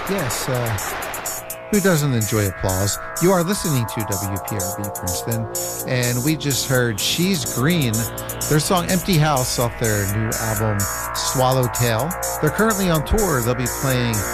Yes, who doesn't enjoy applause? You are listening to WPRB Princeton, and we just heard She's Green, their song Empty House off their new album Swallowtail. They're currently on tour. They'll be playing